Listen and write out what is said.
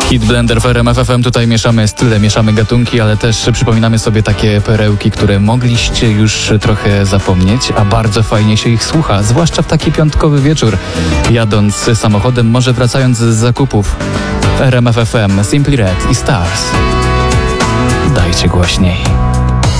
Hit Blender w RMF FM. Tutaj mieszamy style, mieszamy gatunki, ale też przypominamy sobie takie perełki, które mogliście już trochę zapomnieć, a bardzo fajnie się ich słucha, zwłaszcza w taki piątkowy wieczór, jadąc samochodem, może wracając z zakupów. W RMF FM Simply Red i Stars. Dajcie głośniej.